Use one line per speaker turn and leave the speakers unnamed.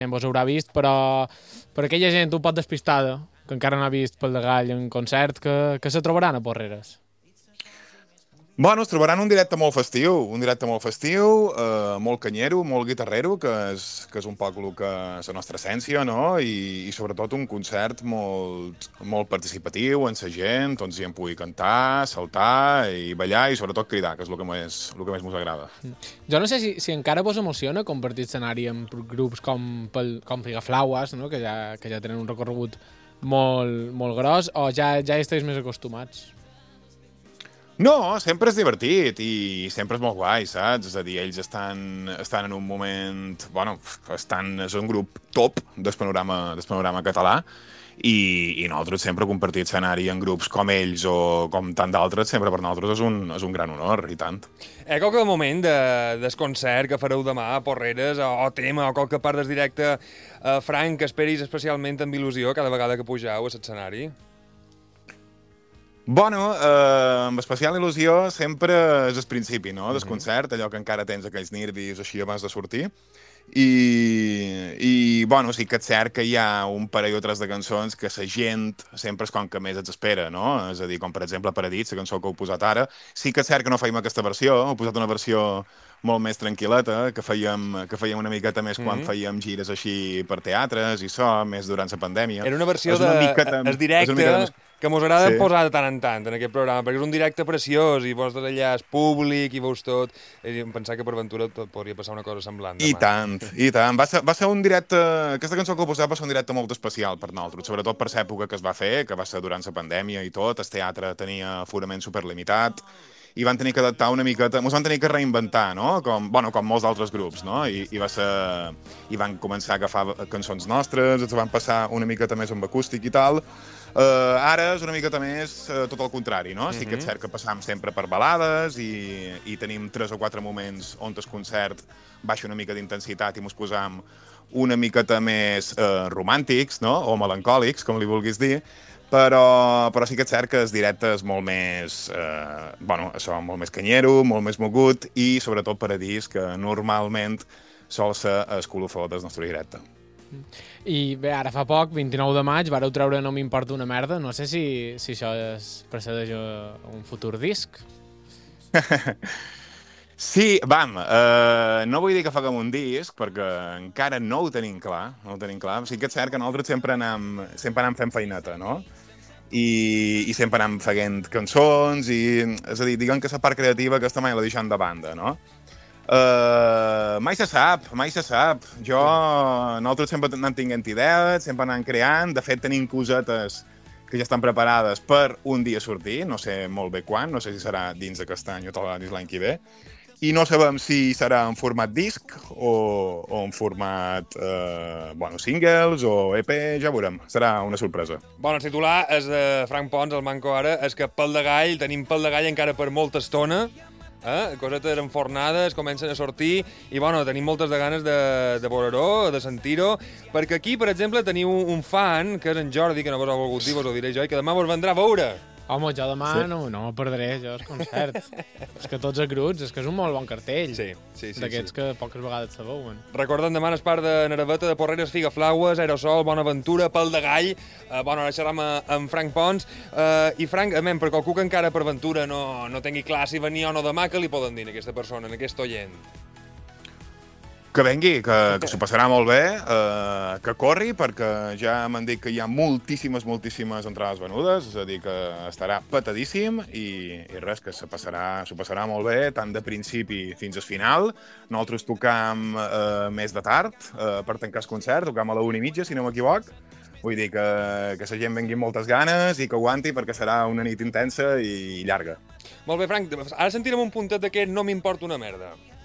vos haurà vist, però per aquella gent un poc despistada, que encara no ha vist Pel de Gall en concert, que se trobaran a Porreres.
Bueno, es trobaran un directe molt festiu, molt canyero, molt guitarrero, que és un poc el que és la nostra essència, no? I sobretot un concert molt participatiu, en sa gent, on gent pugui cantar, saltar i ballar i sobretot cridar, que és el que més mos agrada.
Jo no sé si encara vos emociona compartir escenari amb grups com Figaflaues, no? que ja tenen un recorregut molt gros, o ja esteu més acostumats?
No, sempre és divertit i sempre és molt guai, saps? És a dir, ells estan en un moment... Bueno, és un grup top del panorama català i nosaltres sempre compartir escenari en grups com ells o com tant d'altres, sempre per nosaltres és un gran honor, i tant.
Qualque moment del concert que fareu demà a Porreres, o tema, o qualque part del directe, Frank, que esperis especialment amb il·lusió cada vegada que pugeu a l'escenari?
Bueno, amb especial il·lusió sempre és el principi, no?, del concert, allò que encara tens aquells nervis així abans de sortir. I bueno, sí que és cert que hi ha un parell o tres de cançons que la gent sempre és com que més ens espera, no? És a dir, com per exemple Paradis, la cançó que heu posat ara. Sí que és cert que no fèiem aquesta versió, heu posat una versió molt més tranquil·leta, que fèiem una miqueta més quan fèiem gires així per teatres i més durant la pandèmia.
Era una versió del directe que mos agrada posar de tant en tant en aquest programa, perquè és un directe preciós i vos allà és públic i veus tot. Em pensava que per Ventura podria passar una cosa semblant.
I tant. Va ser un directe... Aquesta cançó que heu posat va ser un directe molt especial per nosaltres, sobretot per l'època que es va fer, que va ser durant la pandèmia i tot. El teatre tenia aforament superlimitat i van tenir que adaptar una miqueta... Ens van tenir que reinventar, no? Com molts d'altres grups, no? I van començar a agafar cançons nostres, ens van passar una miqueta més amb acústic i tal. Ara és una miqueta més tot el contrari, no? Sí que és cert que passam sempre per balades i tenim 3 o 4 moments on el concert baixa una mica d'intensitat i mos posam una miqueta més romàntics, no? O melancòlics, com li vulguis dir, però sí que és cert que el directe és molt més, molt més canyero, molt més mogut i sobretot Paradís, que normalment sol ser el colofó del nostre directe.
I bé, ara fa poc, 29 de maig, vareu treure No m'importa una merda. No sé si això precedeix un futur disc.
Sí, no vull dir que faguem un disc, perquè encara no ho tenim clar. Sí que és cert que nosaltres sempre anem fent feineta, no? I sempre anem fent cançons, és a dir, diguem que la part creativa aquesta mai la deixem de banda, no? Mai se sap. Nosaltres sempre anem tinguent idees, sempre anem creant. De fet, tenim cosetes que ja estan preparades per un dia sortir, no sé molt bé quan, no sé si serà dins d'aquest any o dins l'any que ve. I no sabem si serà en format disc o en format singles o EP, ja veurem. Serà una sorpresa.
Bueno, el titular és de Frank Pons, el manco ara, és que tenim Pel de Gall encara per molta estona. Cosetes enfornades comencen a sortir i tenim moltes de ganes de veure-ho, de sentir-ho, perquè aquí, per exemple, teniu un fan, que és en Jordi, que no vos ha volgut dir, vos ho diré jo, i que demà vos vendrà a veure.
Home, jo demà no me perdré, jo, el concert. És que tots els grups, és que és un molt bon cartell.
Sí.
D'aquests que poques vegades se veuen.
Recordem, demà és part de Naraveta, de Porreres, Figaflaues, Aerosol, Bonaventura, Pel de Gall. Ara xerram amb Frank Pons. I Frank, per qualcú que encara per Ventura no tingui clar si venir o no demà, què li poden dir a aquesta persona, a aquest oient?
Que vengui, que s'ho passarà molt bé, que corri, perquè ja m'han dit que hi ha moltíssimes entrades venudes, és a dir, que estarà petadíssim i res, que s'ho passarà molt bé, tant de principi fins al final. Nosaltres tocam més de tard, per tancar el concert, tocam a la 1:30, si no m'equivoc. Vull dir que la gent vengui amb moltes ganes i que aguanti, perquè serà una nit intensa i llarga.
Molt bé, Frank, ara sentirem un puntet d'aquest No m'importa una merda.